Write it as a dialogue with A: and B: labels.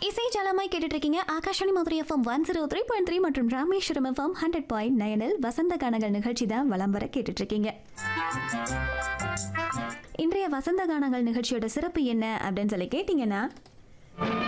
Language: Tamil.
A: இசை ஜாலமாய் கேட்டுட்டு இருக்கீங்க ஆகாஷவாணி மதுரை எஃப்எம் 103.3 மற்றும் ராமேஸ்வரம் எஃப்எம் 100.9 வசந்த கானங்கள் நிகழ்ச்சி தான் வலம் வர கேட்டுட்டு இருக்கீங்க. இன்றைய வசந்த கானங்கள் நிகழ்ச்சியோட சிறப்பு என்ன அப்படின்னு சொல்லி கேட்டீங்கன்னா